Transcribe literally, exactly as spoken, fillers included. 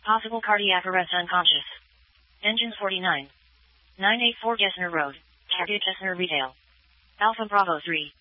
Possible cardiac arrest unconscious. Engines forty-nine. nine eighty-four Gessner Road. Target Gessner Retail. Alpha Bravo three.